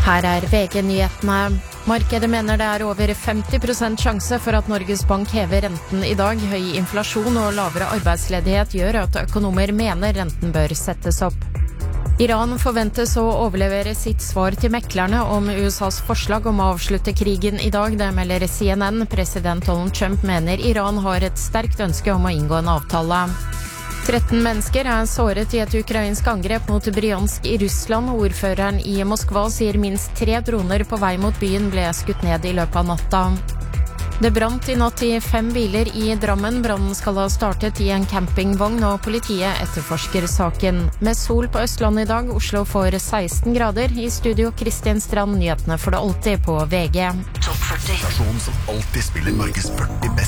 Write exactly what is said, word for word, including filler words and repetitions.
Her er V G-nyhetene. Markedet mener det er over femti prosent sjanse for at Norges Bank hever renten i dag. Høy inflasjon og lavere arbeidsledighet gjør at økonomer mener renten bør settes opp. Iran forventes å overlevere sitt svar til meklerne om U S A's forslag om å avslutte krigen i dag. Det melder C N N. President Donald Trump mener Iran har et sterkt ønske om å inngå en avtale. tretten mennesker er såret i et ukrainsk angrep mot Bryansk i Russland. Ordføreren i Moskva sier minst tre droner på vei mot byen ble skutt ned i løpet av natta. Det brant i natt i fem biler i Drammen. Brannen skal ha startet i en campingvogn, og politiet etterforsker saken. Med sol på Østlandet i dag, Oslo får seksten grader. I studio Kristin Strand, nyhetene for det alltid på V G. Topp førti. Stasjon som alltid spiller Norges førti best.